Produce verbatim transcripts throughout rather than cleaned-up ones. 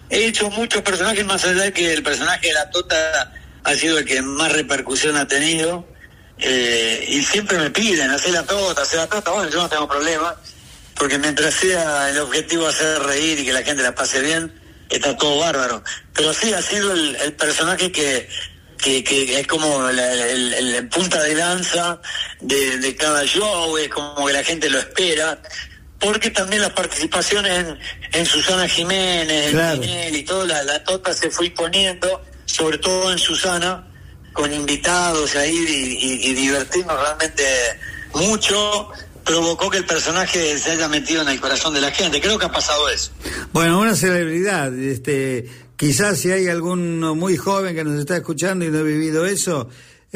he hecho muchos personajes, más allá de que el personaje de la Tota ha sido el que más repercusión ha tenido, eh, y siempre me piden hacer la Tota, hacer la Tota, bueno, yo no tengo problema, porque mientras sea el objetivo hacer reír y que la gente la pase bien, está todo bárbaro. Pero sí ha sido el, el personaje que, que, que es como la, el, el, el punta de lanza de, de cada show, es como que la gente lo espera, porque también las participaciones en, en Susana Jiménez, claro, en Tinelli y todo, la, la Tota se fue poniendo, sobre todo en Susana, con invitados ahí y, y, y divertirnos realmente mucho, provocó que el personaje se haya metido en el corazón de la gente. Creo que ha pasado eso. Bueno, una celebridad, este, quizás si hay alguno muy joven que nos está escuchando y no ha vivido eso,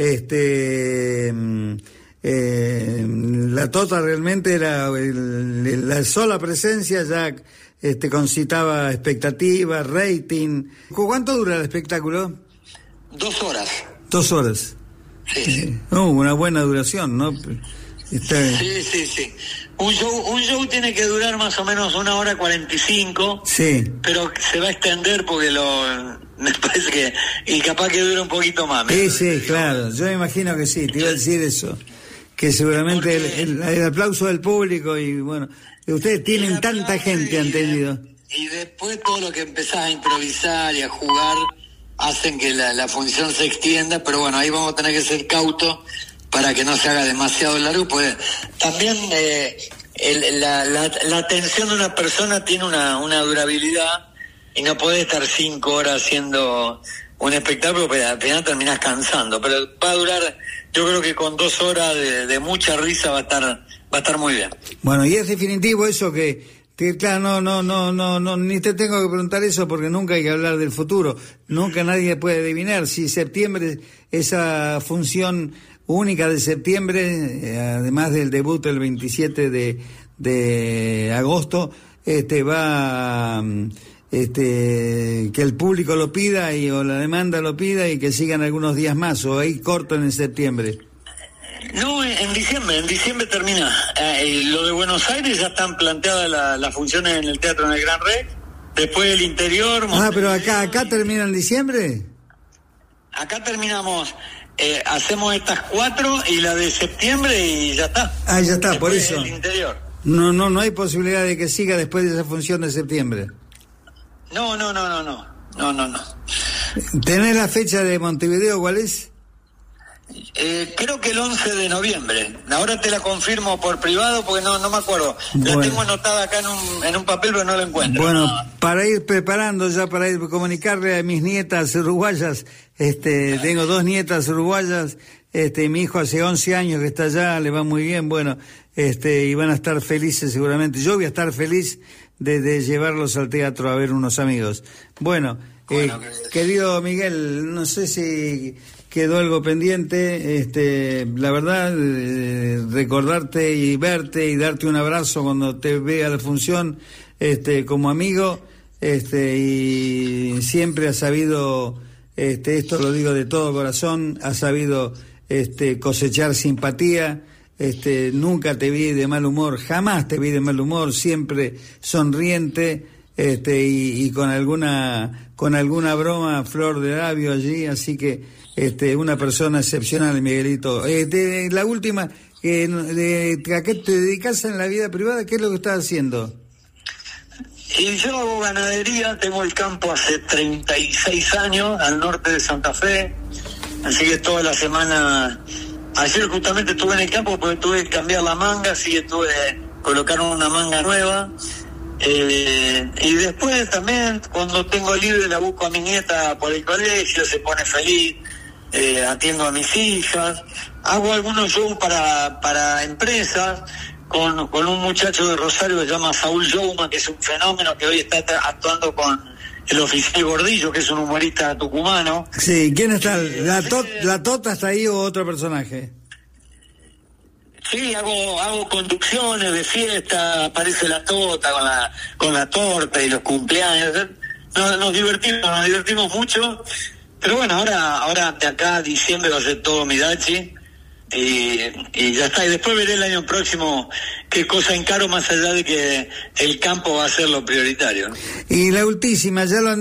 este, eh, la Tota realmente era el, la sola presencia ya este, concitaba expectativas, rating. ¿Cuánto dura el espectáculo? Dos horas. Dos horas. Sí, sí. Uh, una buena duración, ¿no? Está... Sí, sí, sí. Un show, un show tiene que durar más o menos una hora cuarenta y cinco. Sí. Pero se va a extender porque lo, me parece que, y capaz que dura un poquito más. Sí, sí, claro. Yo me imagino que sí, te iba a decir eso. Que seguramente porque... el, el, el aplauso del público y bueno, ustedes tienen tanta gente, han tenido. Y después todo lo que empezás a improvisar y a jugar hacen que la, la función se extienda, pero bueno, ahí vamos a tener que ser cautos para que no se haga demasiado largo, pues también eh, el, la, la, la atención de una persona tiene una, una durabilidad y no podés estar cinco horas haciendo un espectáculo, pero al final terminás cansando, pero va a durar, yo creo que con dos horas de, de mucha risa va a estar va a estar muy bien. Bueno, y es definitivo eso que, que claro, no, no, no, no, no, ni te tengo que preguntar eso porque nunca hay que hablar del futuro, nunca nadie puede adivinar si septiembre, esa función única de septiembre, eh, además del debut el veintisiete de, de agosto, este va, este, que el público lo pida y o la demanda lo pida y que sigan algunos días más, o ahí cortan en septiembre. No, en diciembre, en diciembre termina. Eh, lo de Buenos Aires ya están planteadas las la funciones en el Teatro en el Gran Rex, después el interior. Ah, pero acá, acá termina en diciembre. Acá terminamos. Eh, hacemos estas cuatro y la de septiembre y ya está. Ah, ya está, después por eso. El interior. No, no, no hay posibilidad de que siga después de esa función de septiembre. No, no, no, no, no, no, no, no. ¿Tenés la fecha de Montevideo? ¿Cuál es? Eh, creo que el once de noviembre. Ahora te la confirmo por privado porque no, no me acuerdo. Bueno. La tengo anotada acá en un, en un papel pero no la encuentro. Bueno, no. Para ir preparando ya, para ir comunicarle a mis nietas uruguayas, este, tengo dos nietas uruguayas, este, mi hijo hace once años que está allá, le va muy bien, bueno, este, y van a estar felices seguramente. Yo voy a estar feliz de, de llevarlos al teatro a ver unos amigos. Bueno, bueno eh, que... querido Miguel, no sé si quedó algo pendiente, este, la verdad, eh, recordarte y verte y darte un abrazo cuando te vea la función, este, como amigo, este, y siempre has sabido, este, esto lo digo de todo corazón, has sabido, este, cosechar simpatía, este, nunca te vi de mal humor, jamás te vi de mal humor, siempre sonriente, este, y, y con alguna, con alguna broma flor de labio allí, así que, este, una persona excepcional, Miguelito. Este, la última, eh, de, ¿a qué te dedicas en la vida privada? ¿Qué es lo que estás haciendo? Y yo hago ganadería, tengo el campo hace treinta y seis años, al norte de Santa Fe, así que toda la semana, ayer justamente estuve en el campo porque tuve que cambiar la manga, así que tuve que colocar una manga nueva, eh, y después también cuando tengo libre la busco a mi nieta por el colegio, se pone feliz, eh, atiendo a mis hijas, hago algunos shows para, para empresas, Con, con un muchacho de Rosario que se llama Saúl Youma, que es un fenómeno, que hoy está actuando con el oficial Gordillo, que es un humorista tucumano. Sí, ¿quién está? Eh, ¿La, to, ¿La Tota está ahí o otro personaje? Sí, hago hago conducciones de fiesta, aparece la Tota con la con la torta y los cumpleaños. Nos, nos divertimos, nos divertimos mucho. Pero bueno, ahora ahora de acá a diciembre va a ser todo Midachi. Y, y ya está, y después veré el año próximo qué cosa encaro, más allá de que el campo va a ser lo prioritario, ¿no? Y la ultísima, ya lo han